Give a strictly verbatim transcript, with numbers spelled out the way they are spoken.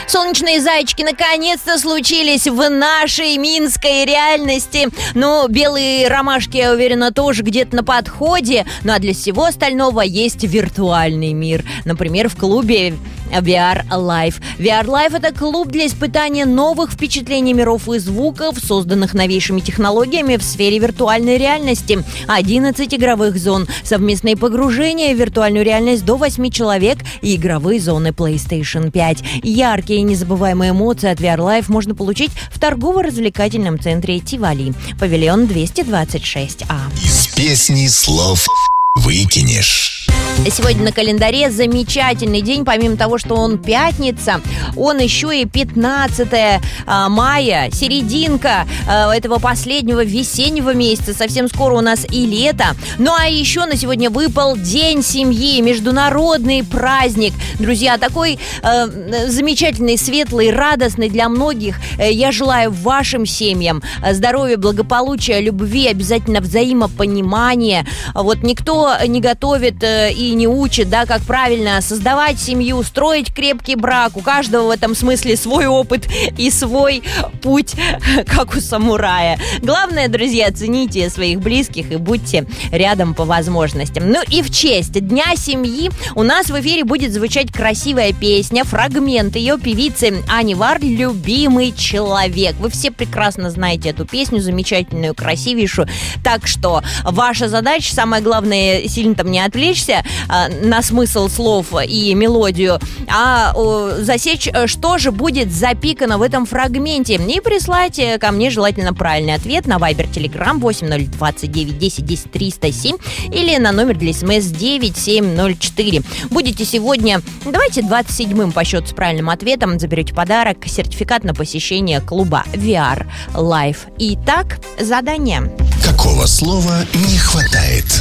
Солнечные зайчики наконец-то случились в нашей минской реальности. Ну, белые ромашки, я уверена, тоже где-то на подходе. Ну, а для всего остального есть виртуальный мир. Например, в клубе ви ар Life. ви ар Life — это клуб для испытания новых впечатлений, миров и звуков, созданных новейшими технологиями в сфере виртуальной реальности. одиннадцать игровых зон, совместные погружения в виртуальную реальность до восьми человек и игровые зоны PlayStation пять. Яркие и незабываемые эмоции от ви ар Life можно получить в торгово-развлекательном центре Тивали, павильон двести двадцать шесть А. Из песни слов выкинешь. Сегодня на календаре замечательный день. Помимо того, что он пятница, он еще и пятнадцатое мая, серединка этого последнего весеннего месяца. Совсем скоро у нас и лето. Ну а еще на сегодня выпал День семьи, международный праздник. Друзья, такой э, замечательный, светлый, радостный для многих. Я желаю вашим семьям здоровья, благополучия, любви, обязательно взаимопонимания. Вот никто не готовит э, и не учит, да, как правильно создавать семью, строить крепкий брак. У каждого в этом смысле свой опыт и свой путь, как у самурая. Главное, друзья, цените своих близких и будьте рядом по возможностям. Ну и в честь Дня семьи у нас в эфире будет звучать красивая песня, фрагмент ее певицы Ани Вар «Любимый человек». Вы все прекрасно знаете эту песню, замечательную, красивейшую. Так что ваша задача, самое главное, сильно там не отвлечься на смысл слов и мелодию, а о, засечь, что же будет запикано в этом фрагменте, и прислать ко мне желательно правильный ответ на Viber, Telegram восемь ноль двадцать девять десять десять триста семь или на номер для смс девять семь ноль четыре. Будете сегодня, давайте, двадцать седьмым по счету с правильным ответом, заберете подарок, сертификат на посещение клуба ви ар Life. Итак, задание. Какого слова не хватает?